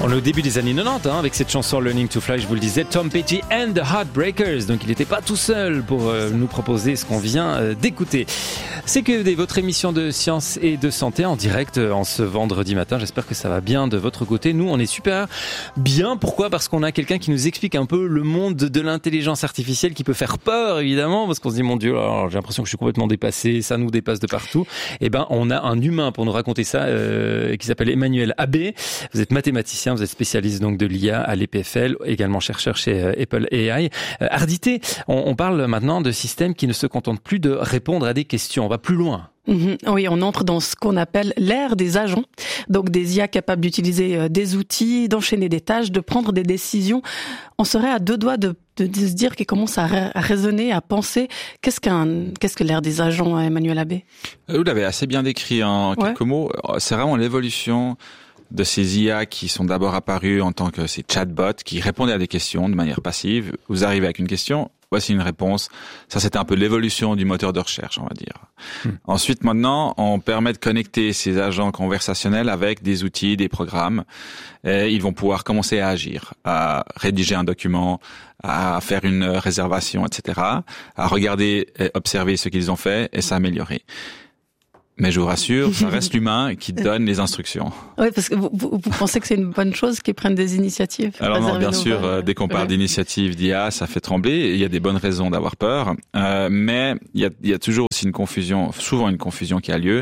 On est au début des années 90 avec cette chanson Learning to Fly, je vous le disais, Tom Petty and the Heartbreakers. Donc il n'était pas tout seul pour nous proposer ce qu'on vient d'écouter. C'est que votre émission de science et de santé en direct en ce vendredi matin. J'espère que ça va bien de votre côté. Nous, on est super bien. Pourquoi ? Parce qu'on a quelqu'un qui nous explique un peu le monde de l'intelligence artificielle qui peut faire peur, évidemment, parce qu'on se dit, mon Dieu, alors, j'ai l'impression que je suis complètement dépassé, ça nous dépasse de partout. Eh ben, on a un humain pour nous raconter ça qui s'appelle Emmanuel Abbé. Vous êtes mathématicien, vous êtes spécialiste donc de l'IA à l'EPFL, également chercheur chez Apple AI. Ardité, on parle maintenant de systèmes qui ne se contentent plus de répondre à des questions. On va plus loin. Oui, on entre dans ce qu'on appelle l'ère des agents, donc des IA capables d'utiliser des outils, d'enchaîner des tâches, de prendre des décisions. On serait à deux doigts de se dire qu'ils commencent à raisonner, à penser. Qu'est-ce que l'ère des agents, Emmanuel Abbé ? Vous l'avez assez bien décrit en quelques mots. C'est vraiment l'évolution de ces IA qui sont d'abord apparus en tant que ces chatbots qui répondaient à des questions de manière passive. Vous arrivez avec une question, voici une réponse. Ça, c'était un peu l'évolution du moteur de recherche, on va dire. Ensuite, maintenant, on permet de connecter ces agents conversationnels avec des outils, des programmes. Et ils vont pouvoir commencer à agir, à rédiger un document, à faire une réservation, etc., à regarder et observer ce qu'ils ont fait et s'améliorer. Mais je vous rassure, ça reste l'humain qui donne les instructions. Oui, parce que vous pensez que c'est une bonne chose qu'ils prennent des initiatives. Alors non, bien sûr, dès qu'on parle d'initiatives d'IA, ça fait trembler. Il y a des bonnes raisons d'avoir peur, mais il y a toujours aussi souvent une confusion qui a lieu.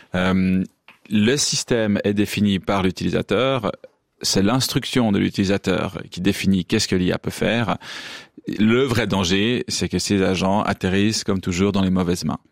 Le système est défini par l'utilisateur. C'est l'instruction de l'utilisateur qui définit qu'est-ce que l'IA peut faire. Le vrai danger, c'est que ces agents atterrissent comme toujours dans les mauvaises mains.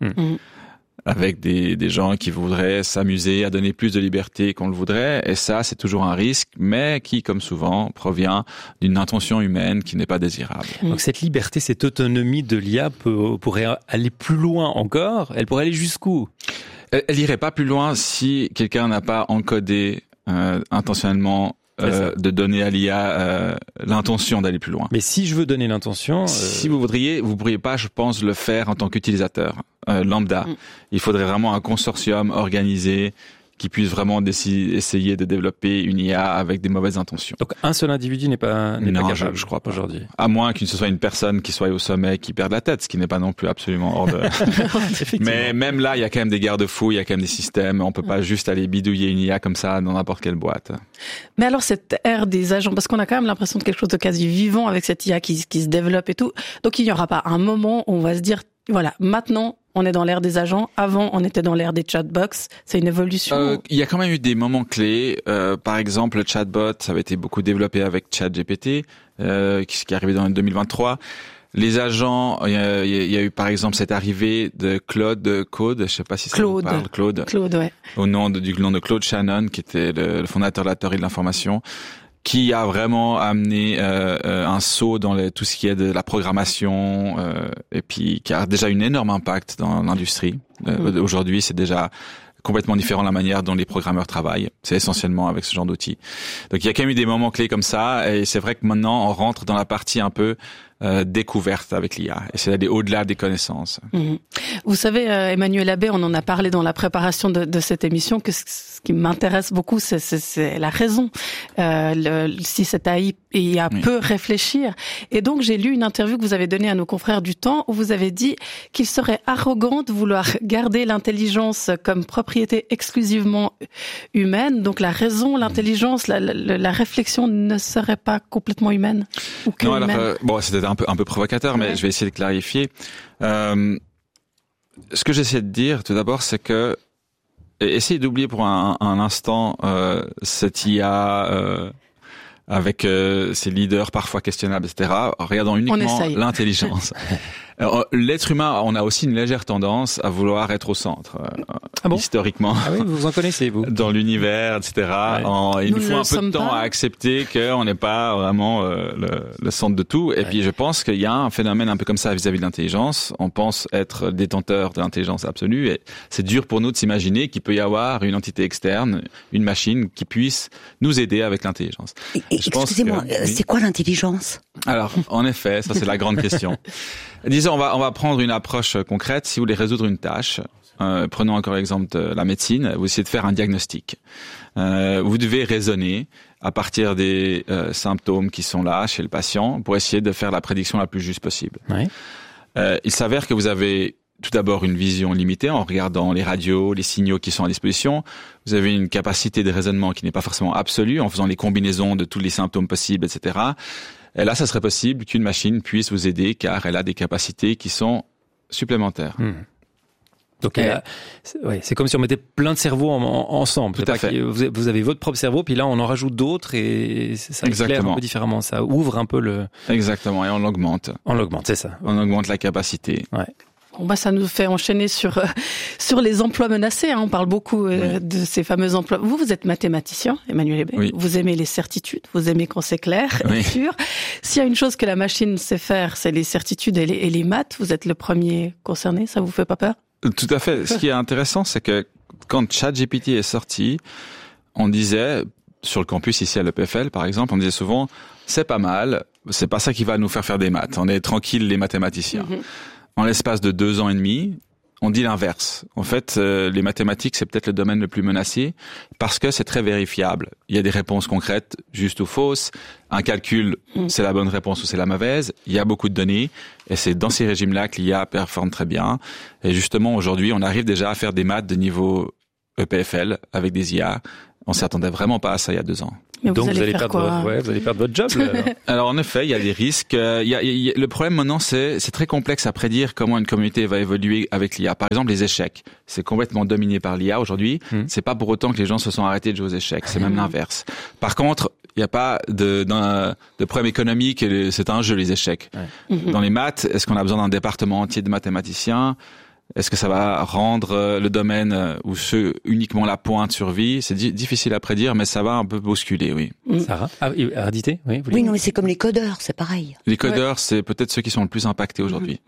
Avec des gens qui voudraient s'amuser à donner plus de liberté qu'on le voudrait. Et ça, c'est toujours un risque, mais qui, comme souvent, provient d'une intention humaine qui n'est pas désirable. Donc cette liberté, cette autonomie de l'IA pourrait aller plus loin encore. Elle pourrait aller jusqu'où ? Elle irait pas plus loin si quelqu'un n'a pas encodé intentionnellement de donner à l'IA l'intention d'aller plus loin. Mais si je veux donner l'intention... Si vous pourriez pas, je pense, le faire en tant qu'utilisateur lambda. Il faudrait vraiment un consortium organisé qui puisse vraiment essayer de développer une IA avec des mauvaises intentions. Donc un seul individu n'est pas capable, je crois pas aujourd'hui. À moins que ce soit une personne qui soit au sommet qui perde la tête, ce qui n'est pas non plus absolument hors de... Mais même là, il y a quand même des garde-fous, il y a quand même des systèmes. On peut pas juste aller bidouiller une IA comme ça dans n'importe quelle boîte. Mais alors cette ère des agents, parce qu'on a quand même l'impression de quelque chose de quasi vivant avec cette IA qui se développe et tout. Donc il n'y aura pas un moment où on va se dire, voilà, maintenant on est dans l'ère des agents. Avant, on était dans l'ère des chatbox. C'est une évolution. Il y a quand même eu des moments clés. Par exemple, le chatbot, ça avait été beaucoup développé avec ChatGPT, qui est arrivé dans 2023. Les agents, il y a eu par exemple cette arrivée de Claude Code, je sais pas si ça vous parle, Claude, ouais. Au nom du nom de Claude Shannon, qui était le fondateur de la théorie de l'information, qui a vraiment amené un saut dans tout ce qui est de la programmation et puis qui a déjà un énorme impact dans l'industrie. Aujourd'hui, c'est déjà complètement différent la manière dont les programmeurs travaillent. C'est essentiellement avec ce genre d'outils. Donc il y a quand même eu des moments clés comme ça et c'est vrai que maintenant on rentre dans la partie un peu découverte avec l'IA et c'est d'aller au-delà des connaissances. Vous savez, Emmanuel Abbé, on en a parlé dans la préparation de cette émission, que ce qui m'intéresse beaucoup, c'est la raison. Si cette IA peut réfléchir. Et donc, j'ai lu une interview que vous avez donnée à nos confrères du Temps où vous avez dit qu'il serait arrogant de vouloir garder l'intelligence comme propriété exclusivement humaine. Donc, la raison, l'intelligence, la réflexion ne serait pas complètement humaine ou que humaine. Alors, c'était un peu provocateur, mais je vais essayer de clarifier. Ce que j'essaie de dire, tout d'abord, c'est que essayez d'oublier pour un instant cette IA avec ses leaders parfois questionnables, etc. Regardons uniquement l'intelligence. Alors, l'être humain, on a aussi une légère tendance à vouloir être au centre, historiquement. Ah oui, vous en connaissez, vous. Dans l'univers, etc. Ouais. Il nous faut un peu de temps à accepter qu'on n'est pas vraiment le centre de tout. Et puis, je pense qu'il y a un phénomène un peu comme ça vis-à-vis de l'intelligence. On pense être détenteur de l'intelligence absolue. Et c'est dur pour nous de s'imaginer qu'il peut y avoir une entité externe, une machine qui puisse nous aider avec l'intelligence. Excusez-moi, c'est quoi l'intelligence ? Alors, en effet, ça c'est la grande question. Disons, on va prendre une approche concrète. Si vous voulez résoudre une tâche, prenons encore l'exemple de la médecine, vous essayez de faire un diagnostic. Vous devez raisonner à partir des symptômes qui sont là chez le patient pour essayer de faire la prédiction la plus juste possible. Oui. Il s'avère que vous avez tout d'abord une vision limitée en regardant les radios, les signaux qui sont à disposition. Vous avez une capacité de raisonnement qui n'est pas forcément absolue en faisant les combinaisons de tous les symptômes possibles, etc. Et là, ça serait possible qu'une machine puisse vous aider car elle a des capacités qui sont supplémentaires. Donc c'est comme si on mettait plein de cerveaux ensemble. Tout à fait. Vous avez votre propre cerveau, puis là on en rajoute d'autres et ça éclaire un peu différemment. Ça ouvre un peu le... Exactement, et on l'augmente. On l'augmente, c'est ça. On augmente la capacité. Ouais. Bon, bah, ça nous fait enchaîner sur les emplois menacés. Hein. On parle beaucoup de ces fameux emplois. Vous êtes mathématicien, Emmanuel Hébé. Oui. Vous aimez les certitudes, vous aimez quand c'est clair et sûr. S'il y a une chose que la machine sait faire, c'est les certitudes et les maths. Vous êtes le premier concerné, ça vous fait pas peur? Tout à fait. Ce qui est intéressant, c'est que quand ChatGPT est sorti, on disait, sur le campus ici à l'EPFL par exemple, on disait souvent, c'est pas mal, c'est pas ça qui va nous faire des maths. On est tranquille les mathématiciens. En l'espace de 2 ans et demi, on dit l'inverse. En fait, les mathématiques, c'est peut-être le domaine le plus menacé parce que c'est très vérifiable. Il y a des réponses concrètes, justes ou fausses. Un calcul, c'est la bonne réponse ou c'est la mauvaise. Il y a beaucoup de données et c'est dans ces régimes-là que l'IA performe très bien. Et justement, aujourd'hui, on arrive déjà à faire des maths de niveau EPFL avec des IA. On s'y attendait vraiment pas à ça il y a 2 ans. Mais donc vous allez perdre votre job. Là, alors en effet, il y a des risques. Le problème maintenant, c'est très complexe à prédire comment une communauté va évoluer avec l'IA. Par exemple, les échecs, c'est complètement dominé par l'IA aujourd'hui. C'est pas pour autant que les gens se sont arrêtés de jouer aux échecs. C'est même l'inverse. Par contre, il n'y a pas de problème économique. C'est un jeu, les échecs. Dans les maths, est-ce qu'on a besoin d'un département entier de mathématiciens? Est-ce que ça va rendre le domaine où uniquement la pointe survit? C'est difficile à prédire, mais ça va un peu bousculer, oui. Sarah, Ardité, oui. Oui, non, mais c'est comme les codeurs, c'est pareil. Les codeurs, c'est peut-être ceux qui sont le plus impactés aujourd'hui.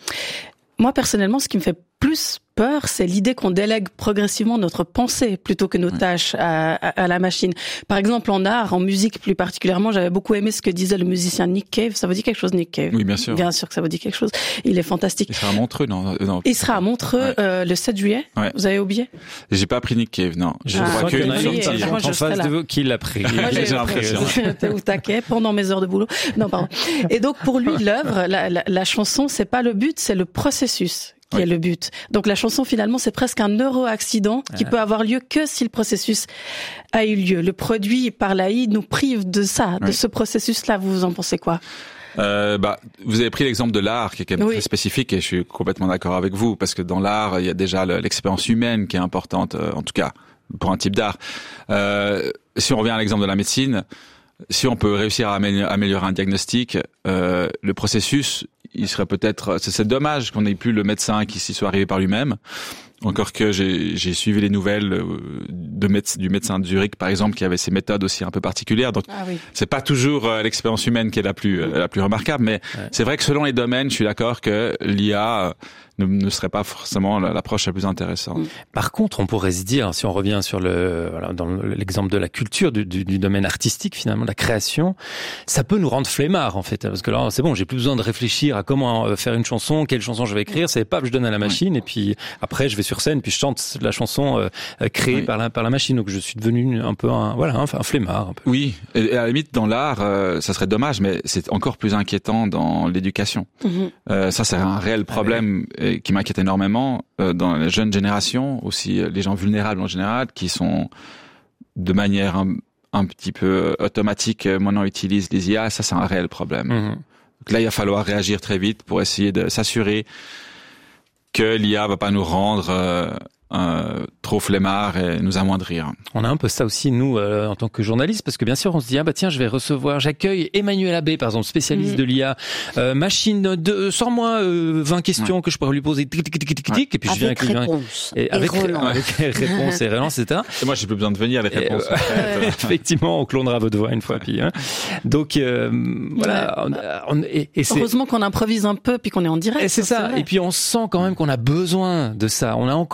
Moi, personnellement, ce qui me fait plus peur, c'est l'idée qu'on délègue progressivement notre pensée plutôt que nos tâches à la machine. Par exemple, en art, en musique plus particulièrement, j'avais beaucoup aimé ce que disait le musicien Nick Cave. Ça vous dit quelque chose, Nick Cave? Oui, bien sûr. Bien sûr que ça vous dit quelque chose. Il est fantastique. Il sera à Montreux, non. Il sera à Montreux le 7 juillet. Ouais. Vous avez oublié? J'ai pas pris Nick Cave, non. Je crois qu'il y a moi, en face de vous qui l'a pris. Moi, j'ai l'impression. J'étais au taquet pendant mes heures de boulot. Non, pardon. Et donc, pour lui, l'œuvre, la chanson, c'est pas le but, c'est le processus qui est le but. Donc la chanson finalement c'est presque un neuro-accident qui peut avoir lieu que si le processus a eu lieu. Le produit par l'AI nous prive de ça, de ce processus-là. Vous en pensez quoi? Vous avez pris l'exemple de l'art qui est quand même très spécifique et je suis complètement d'accord avec vous parce que dans l'art il y a déjà l'expérience humaine qui est importante, en tout cas pour un type d'art. Si on revient à l'exemple de la médecine, si on peut réussir à améliorer un diagnostic, le processus, il serait peut-être, c'est dommage qu'on n'ait plus le médecin qui s'y soit arrivé par lui-même. Encore que j'ai suivi les nouvelles du médecin de Zurich, par exemple, qui avait ses méthodes aussi un peu particulières. Donc, c'est pas toujours l'expérience humaine qui est la plus remarquable, mais c'est vrai que selon les domaines, je suis d'accord que l'IA ne serait pas forcément l'approche la plus intéressante. Par contre, on pourrait se dire, si on revient sur dans l'exemple de la culture, du domaine artistique finalement, de la création, ça peut nous rendre flemmards en fait, parce que là, c'est bon, j'ai plus besoin de réfléchir à comment faire une chanson, quelle chanson je vais écrire, c'est pas, je donne à la machine et puis après je vais sur scène puis je chante la chanson créée par la machine. Donc je suis devenu un peu un flemmard. Un peu. Oui, et à la limite dans l'art, ça serait dommage, mais c'est encore plus inquiétant dans l'éducation. Ça c'est un réel problème. Qui m'inquiète énormément dans les jeunes générations, aussi les gens vulnérables en général, qui sont de manière un petit peu automatique maintenant utilisent les IA. Ça, c'est un réel problème. Donc là, il va falloir réagir très vite pour essayer de s'assurer que l'IA va pas nous rendre trop flemmard et nous amoindrir. On a un peu ça aussi, nous, en tant que journalistes, parce que bien sûr, on se dit, tiens, j'accueille Emmanuel Abbé, par exemple, spécialiste de l'IA, machine sors-moi 20 questions que je pourrais lui poser, et puis je viens avec réponse. Avec réponse et relance, etc. Et moi, j'ai plus besoin de venir, les réponses. Effectivement, on clonera votre voix une fois, puis, Donc, voilà. Heureusement qu'on improvise un peu, puis qu'on est en direct. Et c'est ça. Et puis, on sent quand même qu'on a besoin de ça. On a encore besoin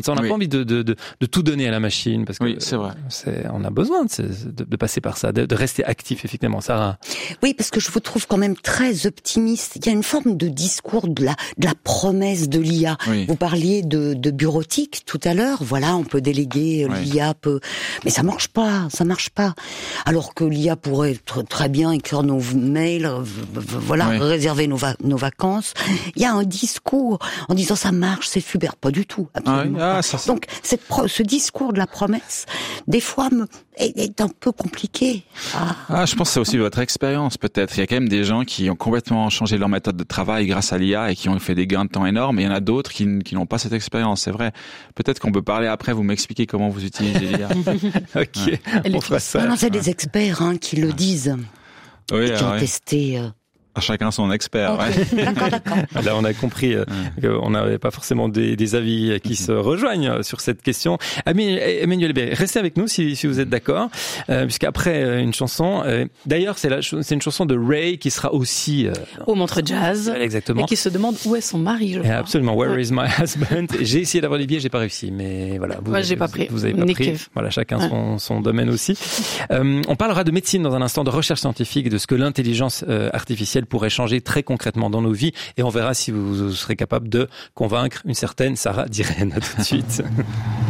de ça. On n'a pas envie de tout donner à la machine parce que c'est vrai. On a besoin de passer par ça, de rester actif, effectivement. Sarah. Oui, parce que je vous trouve quand même très optimiste. Il y a une forme de discours de la promesse de l'IA. Oui. Vous parliez de bureautique tout à l'heure. Voilà, on peut déléguer, l'IA peut, mais ça marche pas. Alors que l'IA pourrait très bien écrire nos mails, réserver nos vacances. Il y a un discours en disant ça marche, c'est super. Pas du tout, absolument pas. Donc ce discours de la promesse, des fois, est un peu compliqué. Je pense que c'est aussi votre expérience, peut-être. Il y a quand même des gens qui ont complètement changé leur méthode de travail grâce à l'IA et qui ont fait des gains de temps énormes. Et il y en a d'autres qui n'ont pas cette expérience, c'est vrai. Peut-être qu'on peut parler après, vous m'expliquer comment vous utilisez l'IA. Ok, on fera ça. Non, c'est des experts qui le disent. Oui, qui ont testé... Chacun son expert. Okay. D'accord. Là, on a compris qu'on n'avait pas forcément des avis qui se rejoignent sur cette question. Emmanuel Béry, restez avec nous si vous êtes d'accord, puisqu'après une chanson, d'ailleurs c'est une chanson de Ray qui sera aussi au Montreux Jazz, exactement, et qui se demande où est son mari. Je crois. Absolument, Where is my husband? J'ai essayé d'avoir les billets, j'ai pas réussi, mais voilà. J'ai pas pris. Vous avez pas pris. Voilà, chacun son domaine aussi. On parlera de médecine dans un instant, de recherche scientifique, de ce que l'intelligence artificielle pourrait changer très concrètement dans nos vies, et on verra si vous serez capable de convaincre une certaine Sarah Dirène. À tout de suite.